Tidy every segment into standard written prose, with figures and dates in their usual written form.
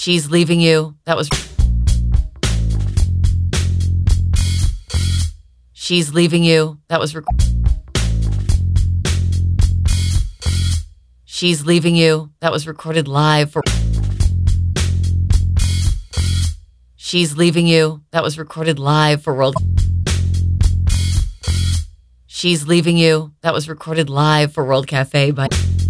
She's leaving you. That was. She's leaving you. That was. She's leaving you. That was recorded live for. She's leaving you. That was recorded live for World. She's leaving you. That was recorded live for World Cafe by.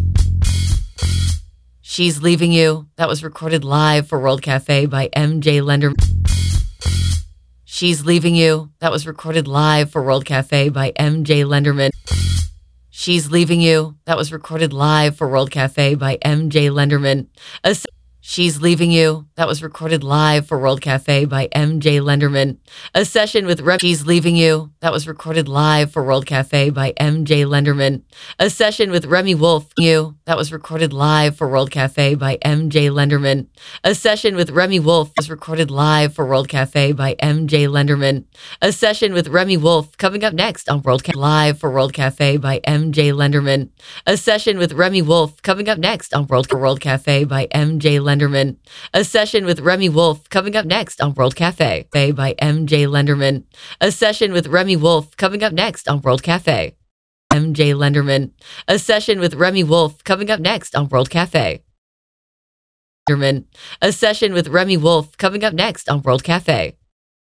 She's leaving you. That was recorded live for World Cafe by MJ Lenderman. She's leaving you. That was recorded live for World Cafe by MJ Lenderman. She's leaving you. That was recorded live for World Cafe by MJ Lenderman. She's leaving you. That was recorded live for World Cafe by MJ Lenderman. A session with She's leaving you. That was recorded live for World Cafe by MJ Lenderman. A session with Remy Wolf. You. That was recorded live for World Cafe by MJ Lenderman. A session with Remy Wolf was recorded live for World Cafe by MJ Lenderman. A session with Remy Wolf coming up next on World Cafe live for World Cafe by MJ Lenderman. A session with Remy Wolf coming up next on World Cafe by MJ Lenderman. A session with Remy Wolf coming up next on World Cafe by MJ Lenderman. A session with Remy Wolf coming up next on World Cafe. MJ Lenderman. A session with Remy Wolf coming up next on World Cafe. Lenderman. A session with Remy Wolf coming up next on World Cafe.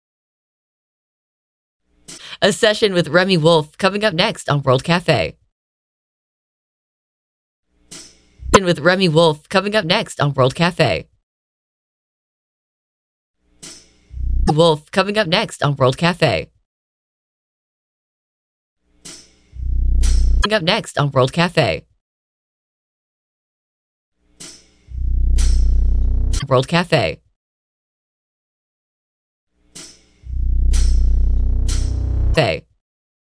A session with Remy Wolf coming up next on World Cafe. With Remy Wolf coming up next on World Cafe. Wolf coming up next on World Cafe. Coming up next on World Cafe. World Cafe. Cafe.